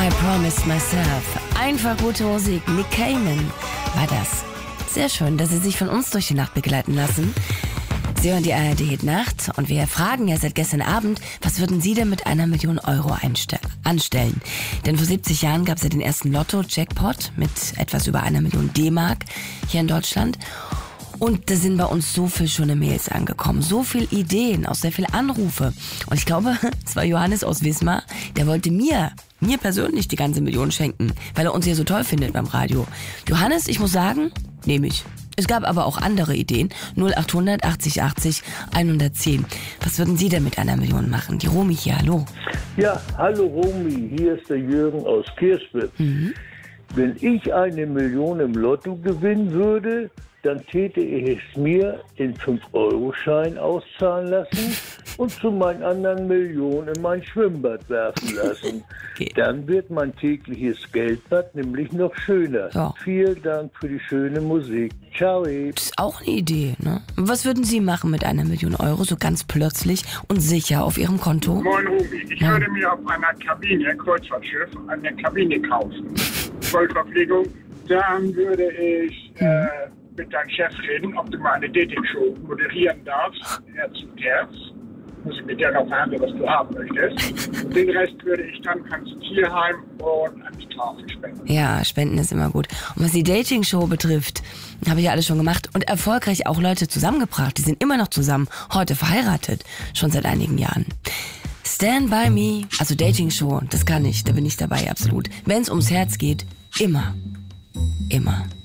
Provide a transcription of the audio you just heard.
I Promised Myself. Einfach gute Musik. Nick Cayman war das. Sehr schön, dass Sie sich von uns durch die Nacht begleiten lassen. Sie hören die ARD Hit Nacht und wir fragen ja seit gestern Abend, was würden Sie denn mit 1 Million Euro anstellen? Denn vor 70 Jahren gab es ja den ersten Lotto-Jackpot mit etwas über 1 Million D-Mark hier in Deutschland. Und da sind bei uns so viel schöne Mails angekommen, so viel Ideen, auch sehr viele Anrufe. Und ich glaube, es war Johannes aus Wismar, der wollte mir persönlich die ganze Million schenken, weil er uns hier so toll findet beim Radio. Johannes, ich muss sagen, nehme ich. Es gab aber auch andere Ideen. 0800 80 80 110. Was würden Sie denn mit 1 Million machen? Die Romy hier, hallo. Ja, hallo Romy, hier ist der Jürgen aus Kirchwitz. Wenn ich 1 Million im Lotto gewinnen würde, dann täte ich es mir in 5-Euro-Schein auszahlen lassen und zu meinen anderen Millionen in mein Schwimmbad werfen lassen. Okay. Dann wird mein tägliches Geldbad nämlich noch schöner. Ja. Vielen Dank für die schöne Musik. Ciao. Das ist auch eine Idee, ne? Was würden Sie machen mit 1 Million Euro, so ganz plötzlich und sicher auf Ihrem Konto? Moin Ruby, ich würde mir auf einer Kabine, Kreuzfahrtschiff, eine Kabine kaufen. Vollverpflegung. Dann würde ich mit deinem Chef reden, ob du mal eine Dating-Show moderieren darfst. Herz zu Herz. Muss ich mit dir noch verhandeln, was du haben möchtest. Und den Rest würde ich dann ans Tierheim und an die Tafel spenden. Ja, Spenden ist immer gut. Und was die Dating-Show betrifft, habe ich ja alles schon gemacht und erfolgreich auch Leute zusammengebracht. Die sind immer noch zusammen, heute verheiratet, schon seit einigen Jahren. Stand by me, also Dating-Show, das kann ich, da bin ich dabei, absolut. Wenn es ums Herz geht, immer.